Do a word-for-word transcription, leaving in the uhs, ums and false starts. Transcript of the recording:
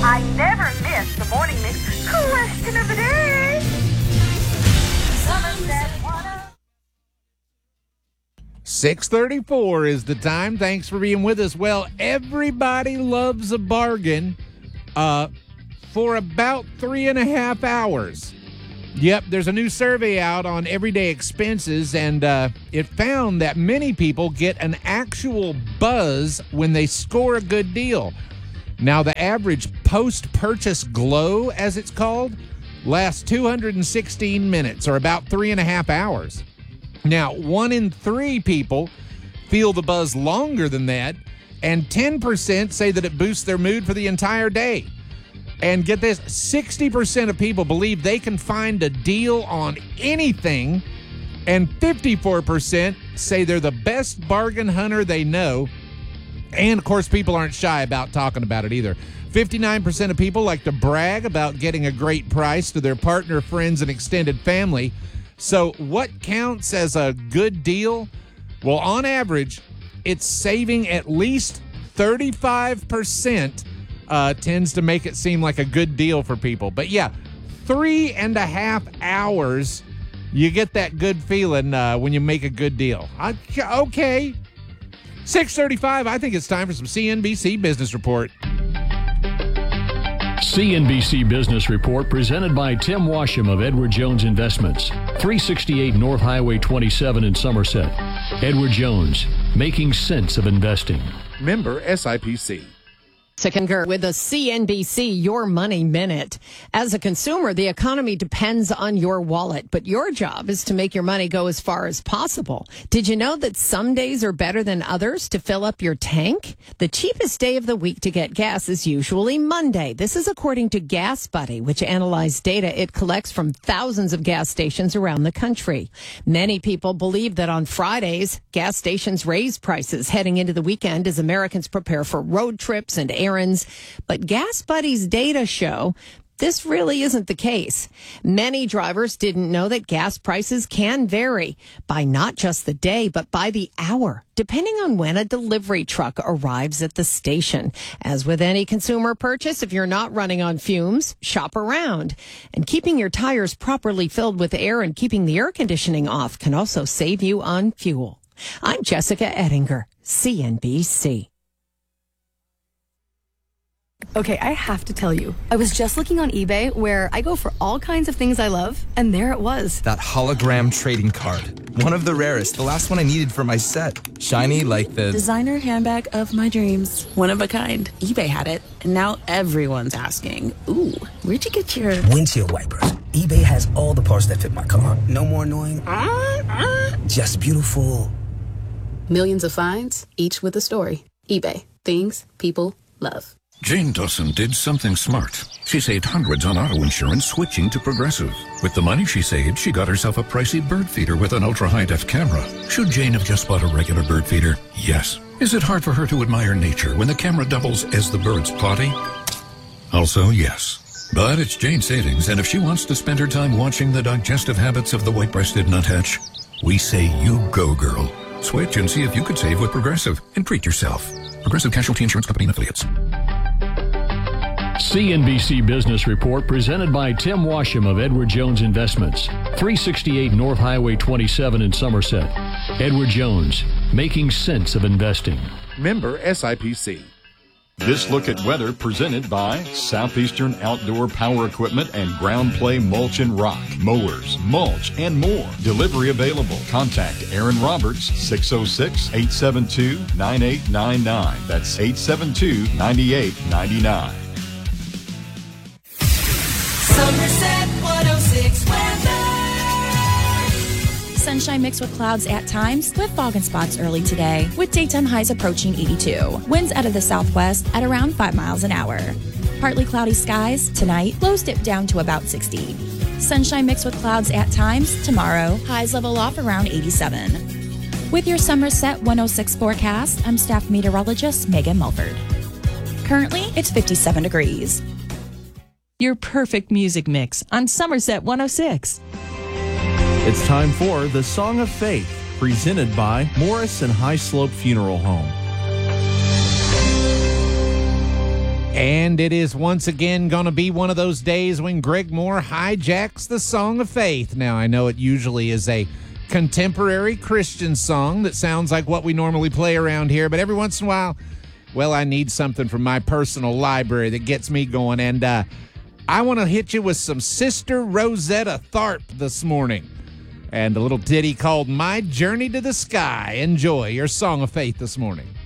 I never miss the morning mix question of the day. six thirty-four is the time. Thanks for being with us. Well, everybody loves a bargain uh, for about three and a half hours. Yep, there's a new survey out on everyday expenses, and uh, it found that many people get an actual buzz when they score a good deal. Now, the average post-purchase glow, as it's called, lasts two hundred sixteen minutes, or about three and a half hours. Now, one in three people feel the buzz longer than that, and ten percent say that it boosts their mood for the entire day. And get this, sixty percent of people believe they can find a deal on anything, and fifty-four percent say they're the best bargain hunter they know. And, of course, people aren't shy about talking about it either. fifty-nine percent of people like to brag about getting a great price to their partner, friends, and extended family. So what counts as a good deal? Well, on average, it's saving at least thirty-five percent uh, tends to make it seem like a good deal for people. But, yeah, three and a half hours, you get that good feeling uh, when you make a good deal. I, okay. six thirty-five, I think it's time for some C N B C Business Report. C N B C Business Report presented by Tim Washam of Edward Jones Investments, three sixty-eight North Highway twenty-seven in Somerset. Edward Jones, making sense of investing. Member S I P C. Sickinger with a C N B C Your Money Minute. As a consumer, the economy depends on your wallet, but your job is to make your money go as far as possible. Did you know that some days are better than others to fill up your tank? The cheapest day of the week to get gas is usually Monday. This is according to Gas Buddy, which analyzed data it collects from thousands of gas stations around the country. Many people believe that on Fridays, gas stations raise prices heading into the weekend as Americans prepare for road trips and air errands, but Gas Buddy's data show this really isn't the case. Many drivers didn't know that gas prices can vary by not just the day, but by the hour, depending on when a delivery truck arrives at the station. As with any consumer purchase, if you're not running on fumes, shop around. And keeping your tires properly filled with air and keeping the air conditioning off can also save you on fuel. I'm Jessica Ettinger, C N B C. Okay, I have to tell you, I was just looking on eBay where I go for all kinds of things I love, and there it was. That hologram trading card. One of the rarest, the last one I needed for my set. Shiny like the... designer handbag of my dreams. One of a kind. eBay had it, and now everyone's asking, ooh, where'd you get your... windshield wipers. eBay has all the parts that fit my car. No more annoying... Uh, uh. Just beautiful. Millions of finds, each with a story. eBay. Things people love. Jane Dawson did something smart. She saved hundreds on auto insurance switching to Progressive. With the money she saved, she got herself a pricey bird feeder with an ultra-high-def camera. Should Jane have just bought a regular bird feeder? Yes. Is it hard for her to admire nature when the camera doubles as the bird's potty? Also, yes. But it's Jane's savings, and if she wants to spend her time watching the digestive habits of the white-breasted nuthatch, we say you go, girl. Switch and see if you could save with Progressive and treat yourself. Progressive Casualty Insurance Company and Affiliates. C N B C Business Report presented by Tim Washam of Edward Jones Investments, three sixty-eight North Highway twenty-seven in Somerset. Edward Jones, making sense of investing. Member S I P C. This look at weather presented by Southeastern Outdoor Power Equipment and Ground Play Mulch and Rock, mowers, mulch, and more. Delivery available. Contact Aaron Roberts, six oh six, eight seven two, nine eight nine nine. That's eight seven two, nine eight nine nine. Somerset one oh six weather. Sunshine mixed with clouds at times with fog and spots early today with daytime highs approaching eighty-two. Winds out of the southwest at around five miles an hour. Partly cloudy skies tonight, lows dip down to about sixty. Sunshine mixed with clouds at times tomorrow, highs level off around eighty-seven. With your Somerset one oh six forecast, I'm staff meteorologist Megan Mulford. Currently, it's fifty-seven degrees. Your perfect music mix on Somerset one oh six. It's time for the Song of Faith, presented by Morrison High Slope Funeral Home. And it is once again going to be one of those days when Greg Moore hijacks the Song of Faith. Now, I know it usually is a contemporary Christian song that sounds like what we normally play around here, but every once in a while, well, I need something from my personal library that gets me going. And uh, I want to hit you with some Sister Rosetta Tharpe this morning and a little ditty called My Journey to the Sky. Enjoy your Song of Faith this morning.